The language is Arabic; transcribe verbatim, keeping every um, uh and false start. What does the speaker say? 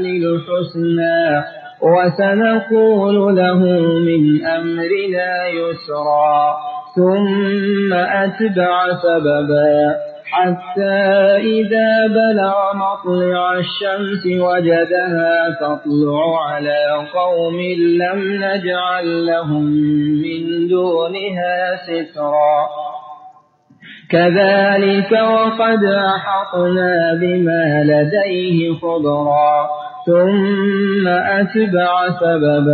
الحسنى وسنقول له من أمرنا يسرا ثم أتبع سببا حتى إذا بلغ مطلع الشمس وجدها تطلع على قوم لم نجعل لهم من دونها سترا كذلك وقد أحطنا بما لديه خبرا ثم أتبع سببا